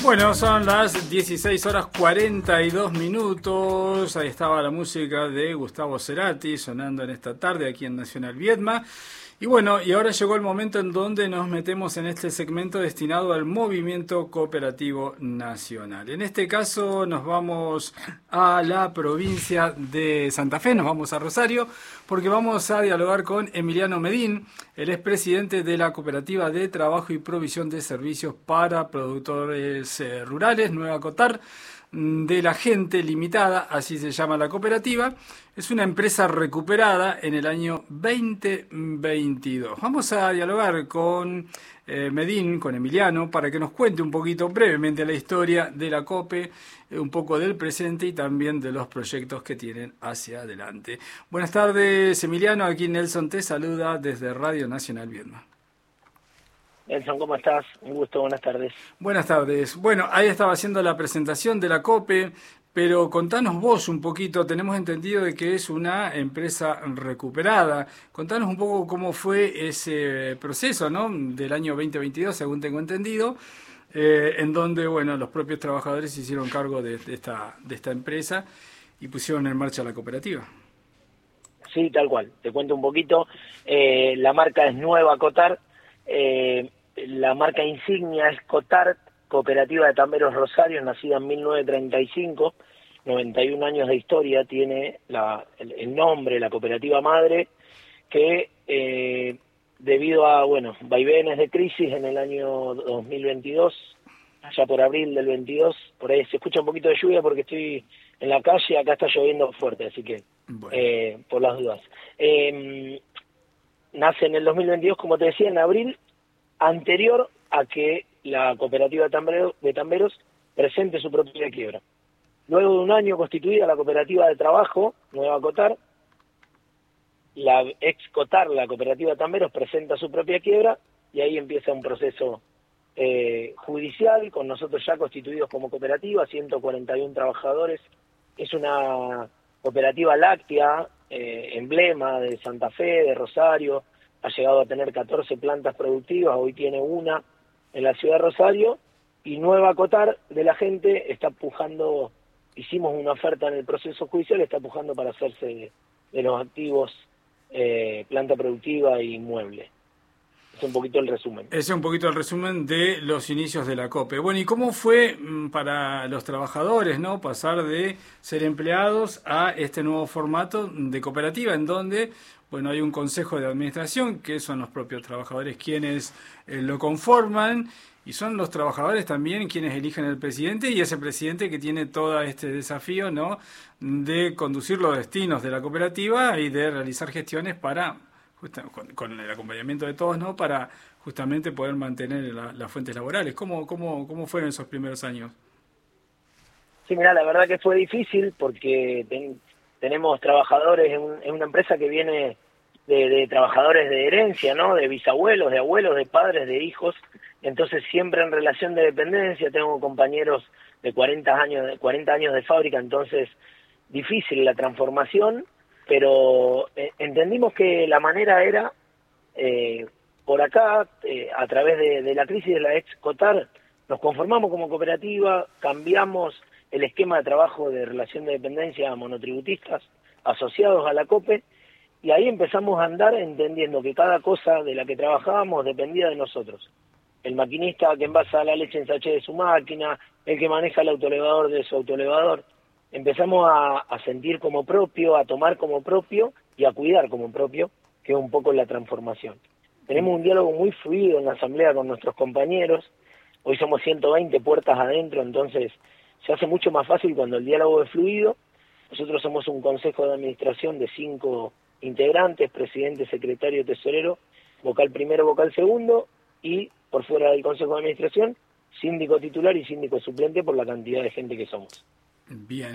Bueno, son las 16 horas 42 minutos. Ahí estaba la música de Gustavo Cerati sonando en esta tarde aquí en Nacional Viedma. Y bueno, y ahora llegó el momento en donde nos metemos en este segmento destinado al movimiento cooperativo nacional. En este caso nos vamos a la provincia de Santa Fe, nos vamos a Rosario, porque vamos a dialogar con Emiliano Medín. Él es presidente de la Cooperativa de Trabajo y Provisión de Servicios para Productores Rurales, Nueva Cotar, de la Gente Limitada, así se llama la cooperativa. Es una empresa recuperada en el año 2022. Vamos a dialogar con Medín, con Emiliano, para que nos cuente un poquito brevemente la historia de la COPE, un poco del presente y también de los proyectos que tienen hacia adelante. Buenas tardes, Emiliano. Aquí Nelson te saluda desde Radio Nacional Viedma. Nelson, ¿cómo estás? Un gusto, buenas tardes. Buenas tardes. Bueno, ahí estaba haciendo la presentación de la COPE, pero contanos vos un poquito, tenemos entendido de que es una empresa recuperada. Contanos un poco cómo fue ese proceso, ¿no? Del año 2022, según tengo entendido, en donde, bueno, los propios trabajadores se hicieron cargo de esta empresa y pusieron en marcha la cooperativa. Sí, tal cual. Te cuento un poquito. La marca es Nueva Cotar. La marca insignia es Cotar, Cooperativa de Tamberos Rosario, nacida en 1935, 91 años de historia tiene el nombre, la cooperativa madre, que debido a vaivenes de crisis en el año 2022, ya por abril del 22, por ahí se escucha un poquito de lluvia porque estoy en la calle, acá está lloviendo fuerte, así que por las dudas. Nace en el 2022, como te decía, en abril, anterior a que la cooperativa de Tamberos presente su propia quiebra. Luego de un año constituida la cooperativa de trabajo, Nueva Cotar, la ex Cotar, la cooperativa de Tamberos, presenta su propia quiebra y ahí empieza un proceso judicial, con nosotros ya constituidos como cooperativa, 141 trabajadores. Es una cooperativa láctea, emblema de Santa Fe, de Rosario. Ha llegado a tener 14 plantas productivas, hoy tiene una en la ciudad de Rosario, y Nueva Cotar de la Gente está pujando, hicimos una oferta en el proceso judicial, está pujando para hacerse de los activos planta productiva y inmueble. Es un poquito el resumen. Ese es un poquito el resumen de los inicios de la COPE. Bueno, ¿y cómo fue para los trabajadores, no, pasar de ser empleados a este nuevo formato de cooperativa en donde, bueno, hay un consejo de administración que son los propios trabajadores quienes lo conforman y son los trabajadores también quienes eligen el presidente y ese presidente que tiene todo este desafío, ¿no?, de conducir los destinos de la cooperativa y de realizar gestiones para con el acompañamiento de todos, ¿no?, para justamente poder mantener las fuentes laborales. ¿Cómo fueron esos primeros años? Sí, mira, la verdad que fue difícil porque tenemos trabajadores en una empresa que viene de trabajadores de herencia, ¿no?, de bisabuelos, de abuelos, de padres, de hijos. Entonces siempre en relación de dependencia, tengo compañeros de 40 años de fábrica, entonces difícil la transformación. Pero entendimos que la manera era, por acá, a través de la crisis de la ex Cotar, nos conformamos como cooperativa, cambiamos el esquema de trabajo de relación de dependencia a monotributistas asociados a la COPE, y ahí empezamos a andar entendiendo que cada cosa de la que trabajábamos dependía de nosotros. El maquinista que envasa la leche en sachet de su máquina, el que maneja el autoelevador de su autoelevador. Empezamos a sentir como propio, a tomar como propio y a cuidar como propio, que es un poco la transformación. Tenemos un diálogo muy fluido en la asamblea con nuestros compañeros. Hoy somos 120 puertas adentro, entonces se hace mucho más fácil cuando el diálogo es fluido. Nosotros somos un consejo de administración de 5 integrantes, presidente, secretario, tesorero, vocal primero, vocal segundo, y por fuera del consejo de administración, síndico titular y síndico suplente por la cantidad de gente que somos. Bien.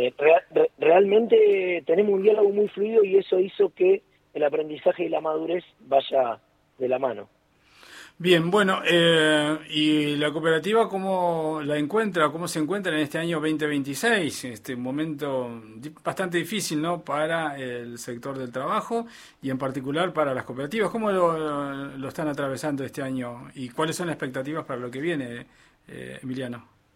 Realmente tenemos un diálogo muy fluido y eso hizo que el aprendizaje y la madurez vaya de la mano. Bien, bueno, ¿y la cooperativa cómo la encuentra, cómo se encuentra en este año 2026? Este momento bastante difícil, ¿no?, para el sector del trabajo y en particular para las cooperativas. ¿Cómo lo están atravesando este año y cuáles son las expectativas para lo que viene, Emiliano?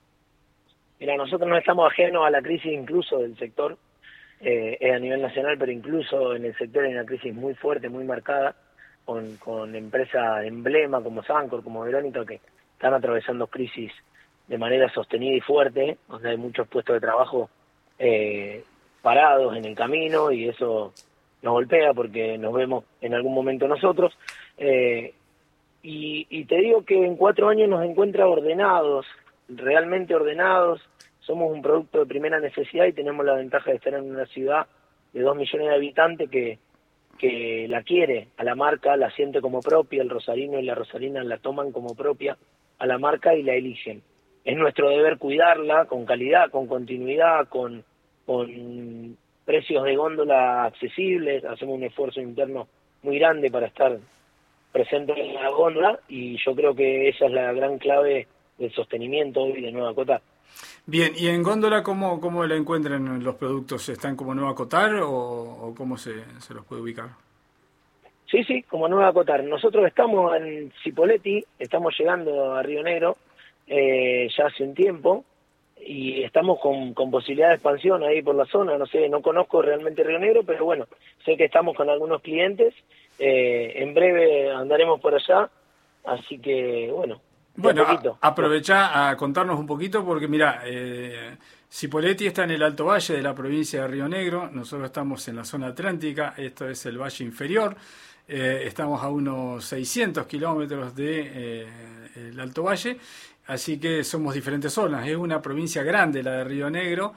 Mira, nosotros no estamos ajenos a la crisis incluso del sector, es a nivel nacional, pero incluso en el sector hay una crisis muy fuerte, muy marcada, con empresas de emblema como Sancor, como Verónica, que están atravesando crisis de manera sostenida y fuerte, donde hay muchos puestos de trabajo parados en el camino, y eso nos golpea porque nos vemos en algún momento nosotros. Y te digo que en 4 años nos encuentra ordenados, realmente ordenados. Somos un producto de primera necesidad y tenemos la ventaja de estar en una ciudad de 2 millones de habitantes que la quiere a la marca, la siente como propia, el rosarino y la rosarina la toman como propia a la marca y la eligen. Es nuestro deber cuidarla con calidad, con continuidad, con precios de góndola accesibles. Hacemos un esfuerzo interno muy grande para estar presente en la góndola, y yo creo que esa es la gran clave del sostenimiento hoy de Nueva Cotar. Bien, ¿y en góndola cómo la encuentran los productos? ¿Están como Nueva Cotar o cómo se los puede ubicar? Sí, como Nueva Cotar. Nosotros estamos en Cipolletti, estamos llegando a Río Negro ya hace un tiempo, y estamos con posibilidad de expansión ahí por la zona. No sé, no conozco realmente Río Negro, pero bueno, sé que estamos con algunos clientes. En breve andaremos por allá, así que bueno. Bueno, aprovechá a contarnos un poquito, porque mira, Cipolletti está en el Alto Valle de la provincia de Río Negro, nosotros estamos en la zona atlántica, esto es el Valle Inferior, estamos a unos 600 kilómetros del Alto Valle, así que somos diferentes zonas, es una provincia grande la de Río Negro,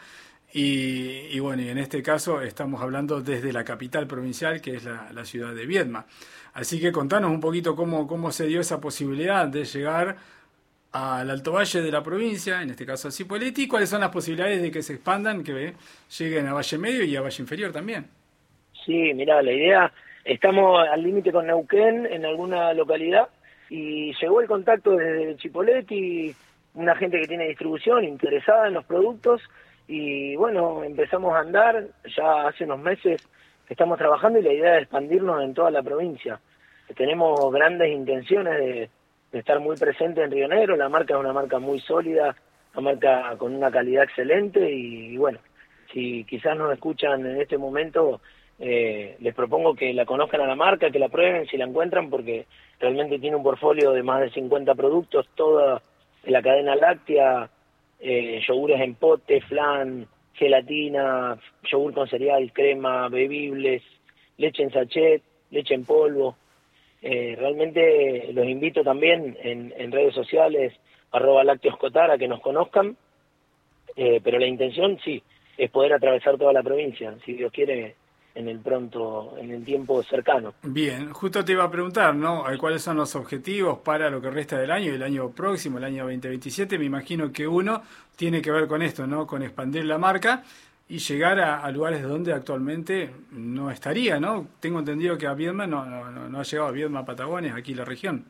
y bueno, y en este caso estamos hablando desde la capital provincial, que es la ciudad de Viedma. Así que contanos un poquito cómo se dio esa posibilidad de llegar al Alto Valle de la provincia, en este caso a Cipolletti, y cuáles son las posibilidades de que se expandan, que lleguen a Valle Medio y a Valle Inferior también. Sí, mirá, la idea, estamos al límite con Neuquén en alguna localidad, y llegó el contacto desde Cipolletti, una gente que tiene distribución, interesada en los productos, y bueno, empezamos a andar, ya hace unos meses que estamos trabajando, y la idea es expandirnos en toda la provincia. Tenemos grandes intenciones de estar muy presente en Río Negro. La marca es una marca muy sólida, una marca con una calidad excelente, y bueno, si quizás nos escuchan en este momento, les propongo que la conozcan a la marca, que la prueben si la encuentran, porque realmente tiene un portfolio de más de 50 productos, toda de la cadena láctea, yogures en pote, flan, gelatina, yogur con cereal, crema, bebibles, leche en sachet, leche en polvo. Realmente los invito también en redes sociales, @lácteoscotar, a que nos conozcan, pero la intención sí es poder atravesar toda la provincia, si Dios quiere, en el tiempo cercano. Bien, justo te iba a preguntar, ¿no? ¿Cuáles son los objetivos para lo que resta del año y el año próximo, el año 2027? Me imagino que uno tiene que ver con esto, ¿no? Con expandir la marca y llegar a lugares donde actualmente no estaría, ¿no? Tengo entendido que a Viedma no ha llegado, a Viedma, Patagones, aquí la región.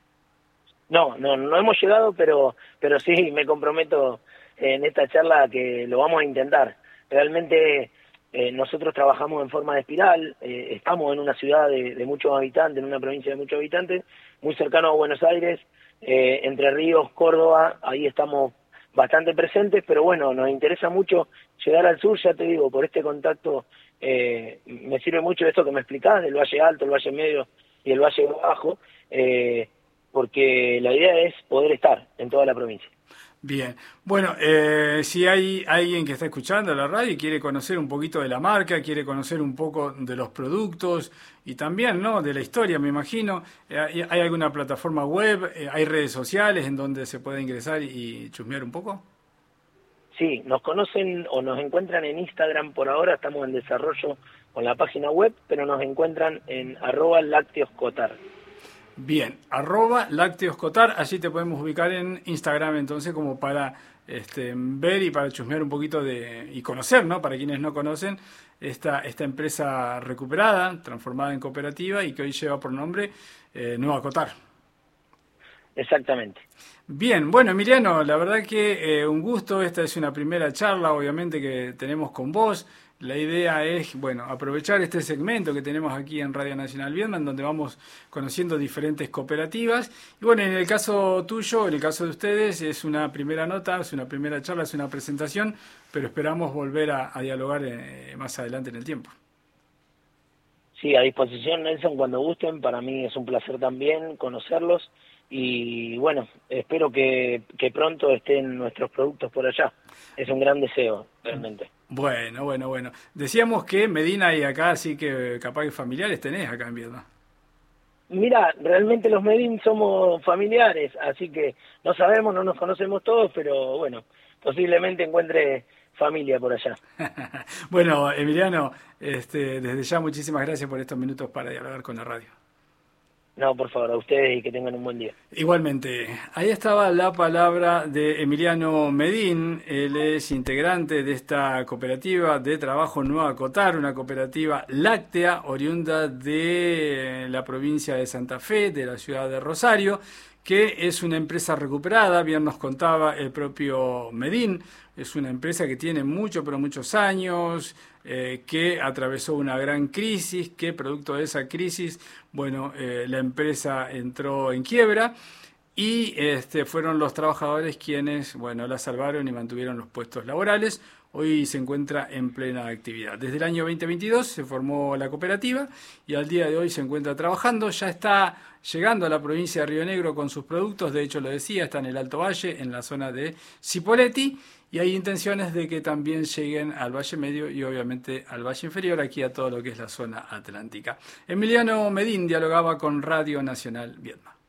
No hemos llegado, pero sí me comprometo en esta charla que lo vamos a intentar. Realmente nosotros trabajamos en forma de espiral, estamos en una ciudad de muchos habitantes, en una provincia de muchos habitantes, muy cercano a Buenos Aires, Entre Ríos, Córdoba, ahí estamos bastante presentes, pero bueno, nos interesa mucho llegar al sur, ya te digo, por este contacto. Me sirve mucho esto que me explicás, del Valle Alto, el Valle Medio y el Valle Bajo, porque la idea es poder estar en toda la provincia. Bien, bueno, si hay alguien que está escuchando la radio y quiere conocer un poquito de la marca, quiere conocer un poco de los productos y también, ¿no?, de la historia, me imagino, ¿hay alguna plataforma web, hay redes sociales en donde se puede ingresar y chusmear un poco? Sí, nos conocen o nos encuentran en Instagram por ahora, estamos en desarrollo con la página web, pero nos encuentran en @lácteoscotar. Bien, @lácteoscotar, allí te podemos ubicar en Instagram entonces como para ver y para chusmear un poquito y conocer, ¿no? Para quienes no conocen, esta empresa recuperada, transformada en cooperativa y que hoy lleva por nombre Nueva Cotar. Exactamente. Bien, bueno, Emiliano, la verdad que un gusto, esta es una primera charla obviamente que tenemos con vos. La idea es, bueno, aprovechar este segmento que tenemos aquí en Radio Nacional Viedma, en donde vamos conociendo diferentes cooperativas. Y bueno, en el caso tuyo, en el caso de ustedes, es una primera nota, es una primera charla, es una presentación, pero esperamos volver a dialogar más adelante en el tiempo. Sí, a disposición, Nelson, cuando gusten. Para mí es un placer también conocerlos. Y bueno, espero que pronto estén nuestros productos por allá. Es un gran deseo, realmente. Bueno. Decíamos que Medina y acá, así que capaz que familiares tenés acá en Viedma. Mira, realmente los Medin somos familiares, así que no sabemos, no nos conocemos todos, pero bueno, posiblemente encuentre familia por allá. Bueno, Emiliano, desde ya muchísimas gracias por estos minutos para dialogar con la radio. No, por favor, a ustedes y que tengan un buen día. Igualmente, ahí estaba la palabra de Emiliano Medín. Él es integrante de esta cooperativa de trabajo Nueva Cotar, una cooperativa láctea oriunda de la provincia de Santa Fe, de la ciudad de Rosario, que es una empresa recuperada, bien nos contaba el propio Medín. Es una empresa que tiene muchos años, que atravesó una gran crisis, que producto de esa crisis, bueno, la empresa entró en quiebra y fueron los trabajadores quienes, bueno, la salvaron y mantuvieron los puestos laborales. Hoy se encuentra en plena actividad. Desde el año 2022 se formó la cooperativa y al día de hoy se encuentra trabajando. Ya está llegando a la provincia de Río Negro con sus productos. De hecho, lo decía, está en el Alto Valle, en la zona de Cipolletti. Y hay intenciones de que también lleguen al Valle Medio y obviamente al Valle Inferior, aquí a todo lo que es la zona atlántica. Emiliano Medín dialogaba con Radio Nacional Viedma.